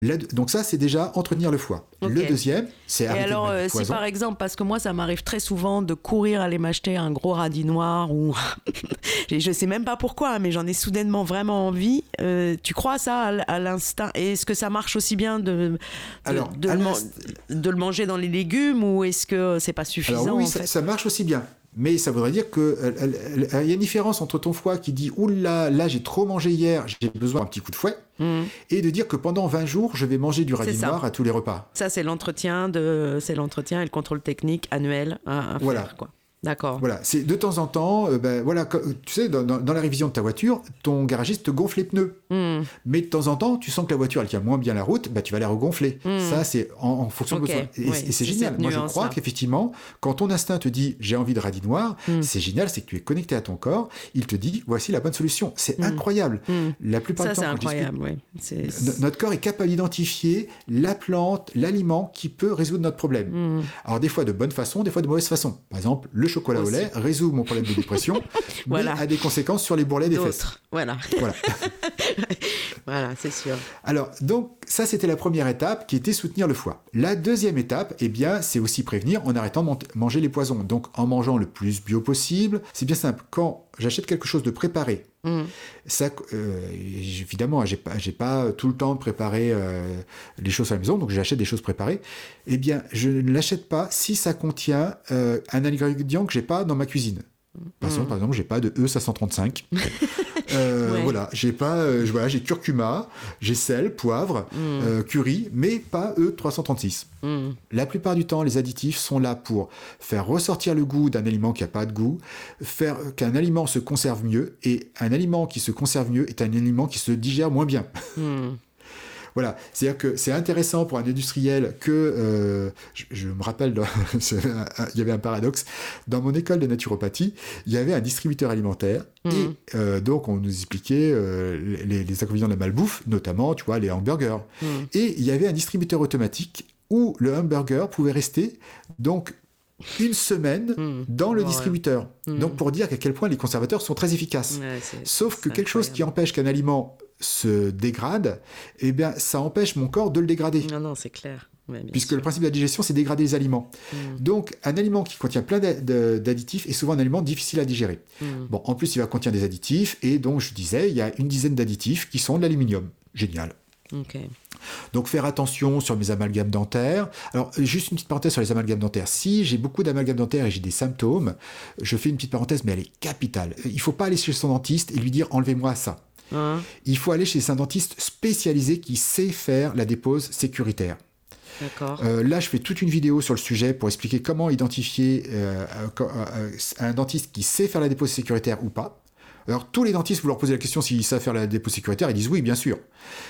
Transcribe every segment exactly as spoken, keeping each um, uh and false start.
Là, donc ça, c'est déjà entretenir le foie. Okay. Le deuxième, c'est arrêter Et alors, de euh, si par exemple, parce que moi, ça m'arrive très souvent de courir aller m'acheter un gros radis noir ou je sais même pas pourquoi, mais j'en ai soudainement vraiment envie. Euh, tu crois ça à, à l'instinct? Et est-ce que ça marche aussi bien de, de, alors, de, le, man- de le manger dans les légumes ou est-ce que c'est pas suffisant? Alors oui, en ça, fait ça marche aussi bien. Mais ça voudrait dire qu'il y a une différence entre ton foie qui dit « Oula, là j'ai trop mangé hier, j'ai besoin d'un petit coup de fouet mmh. » et de dire que pendant vingt jours, je vais manger du radis noir à tous les repas. Ça, c'est l'entretien, de, c'est l'entretien et le contrôle technique annuel à, à voilà. faire, quoi. D'accord. Voilà, c'est de temps en temps, euh, ben voilà, tu sais, dans, dans la révision de ta voiture, ton garagiste te gonfle les pneus. Mm. Mais de temps en temps, tu sens que la voiture, elle tient moins bien la route, ben, tu vas la regonfler. Mm. Ça, c'est en, en fonction okay. de besoin. Et, oui, et c'est, c'est génial. Moi, je crois qu'effectivement, quand ton instinct te dit j'ai envie de radis noir, mm. c'est génial, c'est que tu es connecté à ton corps, il te dit voici la bonne solution. C'est mm. incroyable. Mm. La plupart ça, du temps, c'est incroyable, discute, oui. C'est... notre corps est capable d'identifier la plante, l'aliment qui peut résoudre notre problème. Mm. Alors, des fois de bonne façon, des fois de mauvaise façon. Par exemple, le chocolat Aussi. au lait résout mon problème de dépression, voilà. mais a des conséquences sur les bourrelets des fesses. Voilà. Voilà. Voilà, c'est sûr. Alors, donc, ça, c'était la première étape qui était soutenir le foie. La deuxième étape, eh bien, c'est aussi prévenir en arrêtant de manger les poisons. Donc, en mangeant le plus bio possible. C'est bien simple. Quand j'achète quelque chose de préparé, mmh. ça, euh, évidemment, j'ai pas, j'ai pas tout le temps de préparer euh, les choses à la maison, donc j'achète des choses préparées. Eh bien, je ne l'achète pas si ça contient euh, un ingrédient que j'ai pas dans ma cuisine. Par exemple, mmh. par exemple, j'ai pas de E cinq cent trente-cinq. euh, ouais. Voilà, j'ai pas, euh, voilà, j'ai curcuma, j'ai sel, poivre, mmh. euh, curry, mais pas E trois cent trente-six. Mmh. La plupart du temps, les additifs sont là pour faire ressortir le goût d'un aliment qui a pas de goût, faire qu'un aliment se conserve mieux, et un aliment qui se conserve mieux est un aliment qui se digère moins bien. Mmh. Voilà, c'est-à-dire que c'est intéressant pour un industriel que, euh, je, je me rappelle, dans, il y avait un paradoxe, dans mon école de naturopathie, il y avait un distributeur alimentaire, mmh. et euh, donc on nous expliquait euh, les, les inconvénients de la malbouffe, notamment, tu vois, les hamburgers. Mmh. Et il y avait un distributeur automatique où le hamburger pouvait rester, donc, une semaine mmh. dans le ouais. distributeur. Mmh. Donc, pour dire à quel point les conservateurs sont très efficaces. Ouais, c'est, Sauf c'est que quelque chose qui empêche qu'un aliment se dégrade, eh bien, ça empêche mon corps de le dégrader. Non, non, c'est clair. Ouais, Puisque sûr. le principe de la digestion, c'est dégrader les aliments. Mmh. Donc, un aliment qui contient plein d'additifs est souvent un aliment difficile à digérer. Mmh. Bon, en plus, il va contenir des additifs, et donc, je disais, il y a une dizaine d'additifs qui sont de l'aluminium. Génial. Ok. Donc, faire attention sur mes amalgames dentaires. Alors, juste une petite parenthèse sur les amalgames dentaires. Si j'ai beaucoup d'amalgames dentaires et j'ai des symptômes, je fais une petite parenthèse, mais elle est capitale. Il ne faut pas aller chez son dentiste et lui dire « enlevez-moi ça ». Hein? Il faut aller chez un dentiste spécialisé qui sait faire la dépose sécuritaire. D'accord. Euh, là, je fais toute une vidéo sur le sujet pour expliquer comment identifier euh, euh, un dentiste qui sait faire la dépose sécuritaire ou pas. Alors, tous les dentistes, vous leur posez la question s'ils savent faire la dépose sécuritaire, ils disent oui, bien sûr.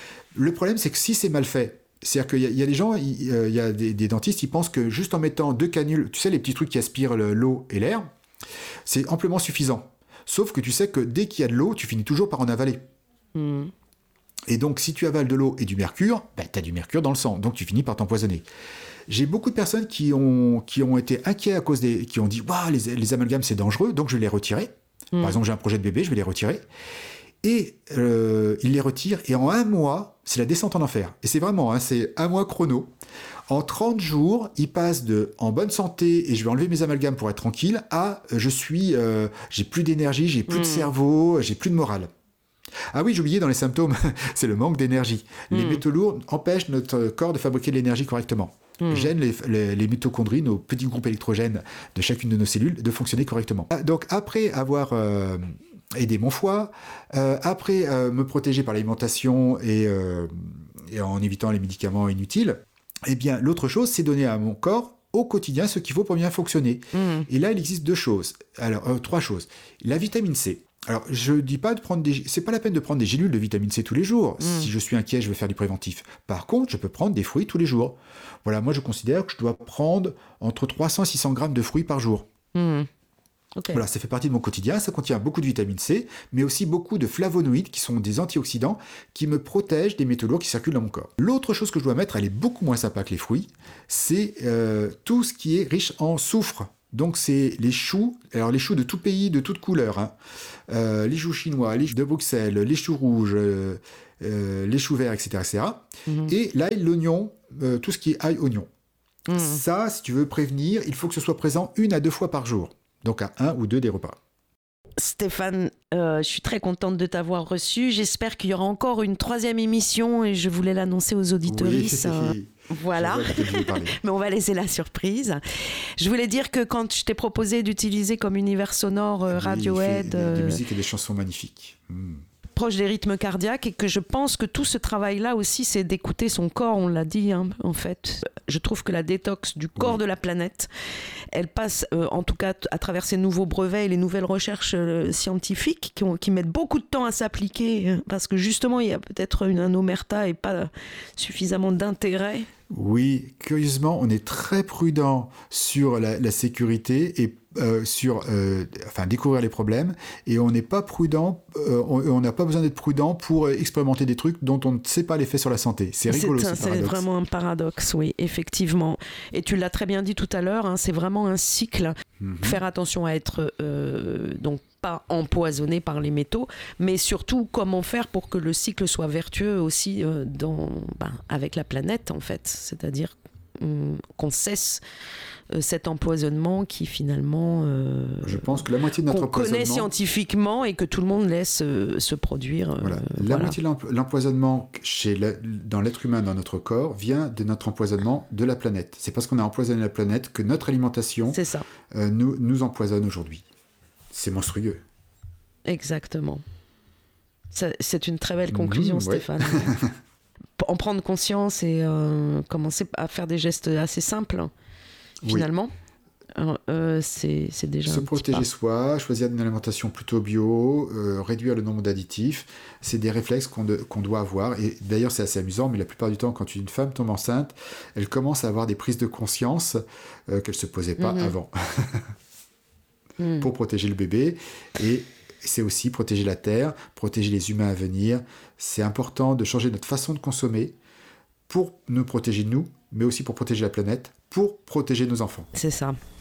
Le problème, c'est que si c'est mal fait, c'est-à-dire qu'il y a, il y a des gens, il, il y a des, des dentistes, ils pensent que juste en mettant deux canules, tu sais, les petits trucs qui aspirent le, l'eau et l'air, c'est amplement suffisant. Sauf que tu sais que dès qu'il y a de l'eau, tu finis toujours par en avaler. Mmh. Et donc, si tu avales de l'eau et du mercure, ben, tu as du mercure dans le sang, donc tu finis par t'empoisonner. J'ai beaucoup de personnes qui ont, qui ont été inquiets à cause des... qui ont dit « Waouh, les, les amalgames, c'est dangereux, donc je vais les retirer. Mmh. » Par exemple, j'ai un projet de bébé, je vais les retirer. Et euh, ils les retirent, et en un mois, c'est la descente en enfer. Et c'est vraiment, hein, c'est un mois chrono. En trente jours, ils passent de « en bonne santé et je vais enlever mes amalgames pour être tranquille » à « je suis, euh, j'ai plus d'énergie, j'ai plus mmh. de cerveau, j'ai plus de morale ». Ah oui, j'ai oublié dans les symptômes, c'est le manque d'énergie. Mmh. Les métaux lourds empêchent notre corps de fabriquer de l'énergie correctement. Mmh. Gênent les, les, les mitochondries, nos petits groupes électrogènes de chacune de nos cellules, de fonctionner correctement. Donc après avoir euh, aidé mon foie, euh, après euh, me protéger par l'alimentation et, euh, et en évitant les médicaments inutiles, eh bien l'autre chose, c'est donner à mon corps au quotidien ce qu'il faut pour bien fonctionner. Mmh. Et là, il existe deux choses. Alors, euh, trois choses. La vitamine C. Alors, je dis pas de prendre des... C'est pas la peine de prendre des gélules de vitamine C tous les jours. Mmh. Si je suis inquiet, je vais faire du préventif. Par contre, je peux prendre des fruits tous les jours. Voilà, moi, je considère que je dois prendre entre trois cents et six cents grammes de fruits par jour. Mmh. Okay. Voilà, ça fait partie de mon quotidien. Ça contient beaucoup de vitamine C, mais aussi beaucoup de flavonoïdes qui sont des antioxydants qui me protègent des métaux lourds qui circulent dans mon corps. L'autre chose que je dois mettre, elle est beaucoup moins sympa que les fruits, c'est euh, tout ce qui est riche en soufre. Donc c'est les choux, alors les choux de tout pays, de toute couleur, hein. euh, les choux chinois, les choux de Bruxelles, les choux rouges, euh, euh, les choux verts, et cetera, et cetera. Mhm. Et l'ail, l'oignon, euh, tout ce qui est ail, oignon. Mhm. Ça, si tu veux prévenir, il faut que ce soit présent une à deux fois par jour. Donc à un ou deux des repas. Stéphane, euh, je suis très contente de t'avoir reçu. J'espère qu'il y aura encore une troisième émission et je voulais l'annoncer aux auditoristes. Oui. Euh, voilà, mais on va laisser la surprise. Je voulais dire que quand je t'ai proposé d'utiliser comme univers sonore euh, oui, Radiohead, des, euh, des musiques et des chansons magnifiques. Mm. proche des rythmes cardiaques, et que je pense que tout ce travail-là aussi, c'est d'écouter son corps, on l'a dit, hein, en fait. Je trouve que la détox du corps oui. de la planète, elle passe, euh, en tout cas, à travers ces nouveaux brevets et les nouvelles recherches euh, scientifiques qui, ont, qui mettent beaucoup de temps à s'appliquer, euh, parce que justement, il y a peut-être une, un omerta et pas suffisamment d'intérêt. Oui, curieusement, on est très prudent sur la, la sécurité et euh, sur euh, enfin, découvrir les problèmes, et on n'est pas prudent, euh, on n'a pas besoin d'être prudent pour expérimenter des trucs dont on ne sait pas l'effet sur la santé. C'est rigolo, c'est, un, ce c'est vraiment un paradoxe, oui, effectivement. Et tu l'as très bien dit tout à l'heure, hein, c'est vraiment un cycle. Mm-hmm. Faire attention à être euh, donc pas empoisonné par les métaux, mais surtout comment faire pour que le cycle soit vertueux aussi euh, dans, ben, avec la planète, en fait. C'est-à-dire hum, qu'on cesse euh, cet empoisonnement qui finalement... Euh, Je pense que la moitié de notre qu'on empoisonnement... connaît scientifiquement et que tout le monde laisse euh, se produire. Euh, voilà. La voilà. moitié de l'empoisonnement chez la, dans l'être humain, dans notre corps, vient de notre empoisonnement de la planète. C'est parce qu'on a empoisonné la planète que notre alimentation C'est ça. Euh, nous, nous empoisonne aujourd'hui. C'est monstrueux. Exactement. Ça, c'est une très belle conclusion, mmh, Stéphane. Ouais. En prendre conscience et euh, commencer à faire des gestes assez simples, finalement. Oui. Euh, c'est, c'est déjà Se un protéger petit pas. soi, choisir une alimentation plutôt bio, euh, réduire le nombre d'additifs, c'est des réflexes qu'on, de, qu'on doit avoir. Et d'ailleurs, c'est assez amusant, mais la plupart du temps, quand une femme tombe enceinte, elle commence à avoir des prises de conscience euh, qu'elle ne se posait pas mmh. avant. mmh. Pour protéger le bébé. Et c'est aussi protéger la terre, protéger les humains à venir. C'est important de changer notre façon de consommer pour nous protéger nous, mais aussi pour protéger la planète, pour protéger nos enfants. C'est ça.